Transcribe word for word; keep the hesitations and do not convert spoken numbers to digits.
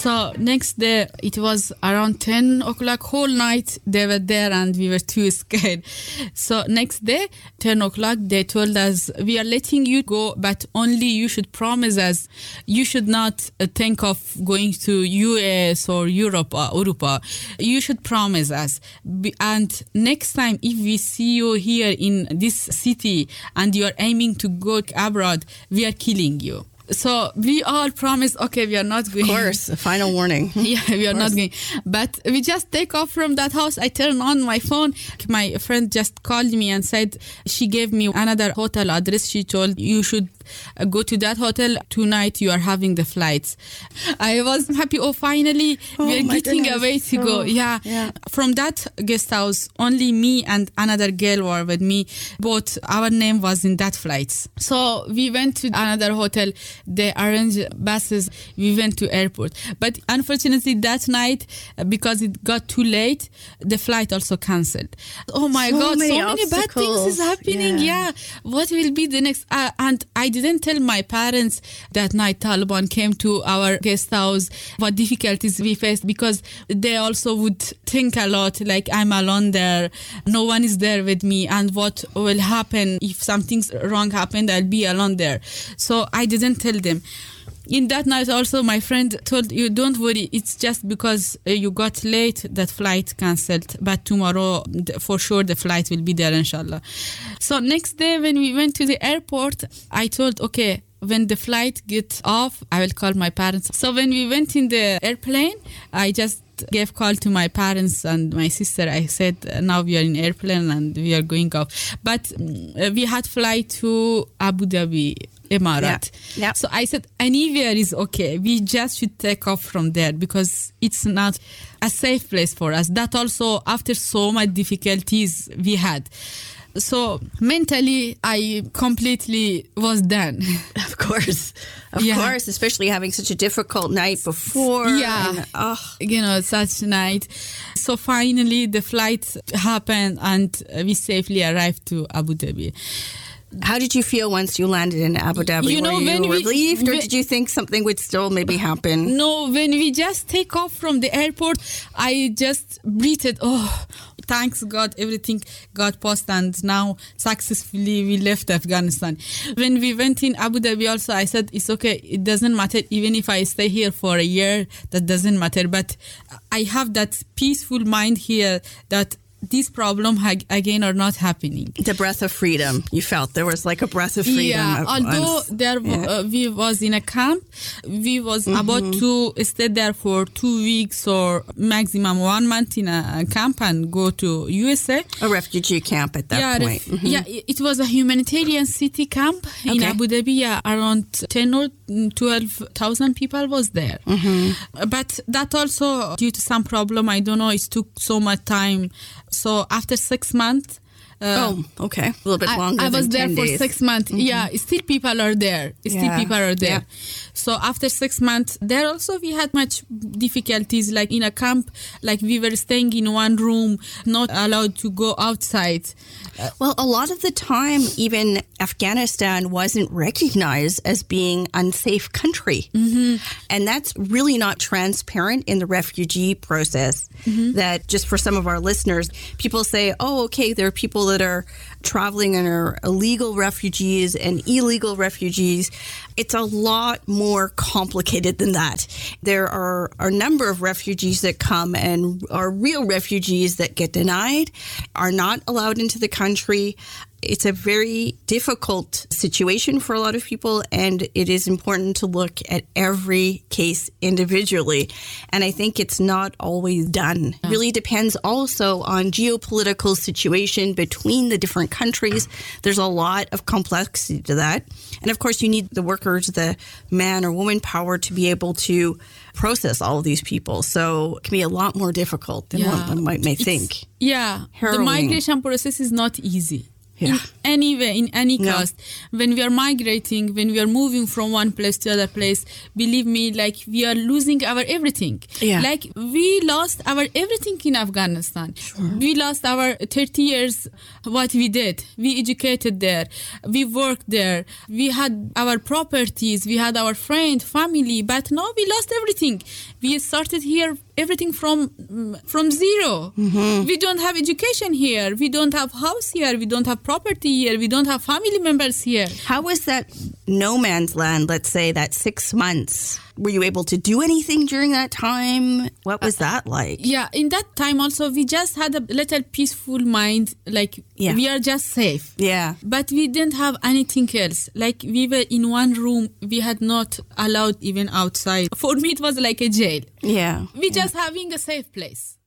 So next day, it was around ten o'clock, whole night they were there and we were too scared. So next day, ten o'clock, they told us, we are letting you go, but only you should promise us, you should not uh, think of going to U S or Europe or Europa. You should promise us. Be- and next time, if we see you here in this city and you are aiming to go abroad, we are killing you. So we all promised, okay, we are not going. Of course, a final warning. Yeah, we are not going. But we just take off from that house. I turn on my phone. My friend just called me and said she gave me another hotel address. She told you should go to that hotel tonight. You are having the flights. I was happy. Oh, finally, oh, we're getting goodness. away to oh, go. Yeah. yeah. From that guest house, only me and another girl were with me. Both our name was in that flights. So we went to another hotel. They arranged buses. We went to airport. But unfortunately, that night, because it got too late, the flight also cancelled. Oh my so God, many so many bad things is happening. Yeah. yeah. What will be the next? Uh, and I didn't tell my parents that night Taliban came to our guest house, what difficulties we faced, because they also would think a lot, like I'm alone there, no one is there with me, and what will happen if something's wrong happened, I'll be alone there. So I didn't tell them. In that night also, my friend told you, don't worry, it's just because uh, you got late, that flight cancelled, but tomorrow th- for sure the flight will be there, inshallah. So next day when we went to the airport, I told, okay, when the flight gets off, I will call my parents. So when we went in the airplane, I just gave call to my parents and my sister. I said, now we are in airplane and we are going off. But uh, we had flight to Abu Dhabi, Emirat. Yeah. Yeah. So I said, anywhere is okay. We just should take off from there because it's not a safe place for us. That also, after so much difficulties we had. So mentally, I completely was done. Of course. Of Yeah. course, especially having such a difficult night before. Yeah. And, oh. You know, such night. So finally, the flight happened and we safely arrived to Abu Dhabi. How did you feel once you landed in Abu Dhabi? You know, Were you when we- relieved, or when- did you think something would still maybe happen? No, when we just take off from the airport, I just breathed. Oh, thanks God, everything got passed, and now successfully we left Afghanistan. When we went in Abu Dhabi also, I said, it's okay, it doesn't matter. Even if I stay here for a year, that doesn't matter. But I have that peaceful mind here that these problems ha- again are not happening. The breath of freedom. You felt there was like a breath of freedom. Yeah, at although once. there Yeah. uh, we was in a camp, we was Mm-hmm. about to stay there for two weeks or maximum one month in a camp and go to U S A. A refugee camp at that yeah, point. ref- Mhm. yeah, it it was a humanitarian city camp in Okay. Abu Dhabi. Yeah, around ten or twelve thousand people was there. Mm-hmm. But that also due to some problem, I don't know, it took so much time. So after six months. Uh, oh, okay. A little bit I, longer I was than there ten for days. six months. Mm-hmm. Yeah, still people are there. Still Yeah. people are there. Yeah. So after six months, there also we had much difficulties. Like in a camp, like we were staying in one room, not allowed to go outside. Well, a lot of the time, even Afghanistan wasn't recognized as being unsafe country. Mm-hmm. And that's really not transparent in the refugee process. Mm-hmm. That just for some of our listeners, people say, oh, okay, there are people that are traveling and are illegal refugees and illegal refugees. It's a lot more complicated than that. There are a number of refugees that come and are real refugees that get denied, are not allowed into the country. It's a very difficult situation for a lot of people, and it is important to look at every case individually. And I think it's not always done. It really depends also on geopolitical situation between the different countries. There's a lot of complexity to that. And of course, you need the workers, the man or woman power to be able to process all of these people. So it can be a lot more difficult than Yeah. what one might may It's- think. Yeah, Harrowing. the migration process is not easy. in any way, in any No. cost. When we are migrating, when we are moving from one place to other place, believe me, like we are losing our everything. Yeah. Like we lost our everything in Afghanistan. We lost our thirty years, what we did. We educated there. We worked there. We had our properties. We had our friend, family. But now we lost everything. We started here everything from from zero. Mm-hmm. We don't have education here. We don't have house here. We don't have property here. We don't have family members here. How was that no man's land, let's say, that six months? Were you able to do anything during that time? What was that like? Yeah, in that time also, we just had a little peaceful mind. Like, Yeah. we are just safe. Yeah. But we didn't have anything else. Like, we were in one room. We had not allowed even outside. For me, it was like a jail. Yeah. We just having a safe place.